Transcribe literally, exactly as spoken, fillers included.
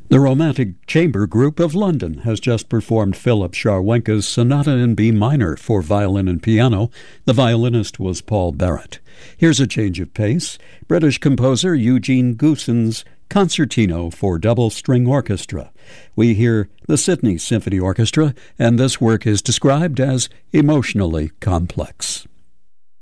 The Romantic Chamber Group of London has just performed Philip Scharwenka's Sonata in B minor for violin and piano. The violinist was Paul Barrett. Here's a change of pace. British composer Eugene Goossen's Concertino for Double String Orchestra. We hear the Sydney Symphony Orchestra, and this work is described as emotionally complex.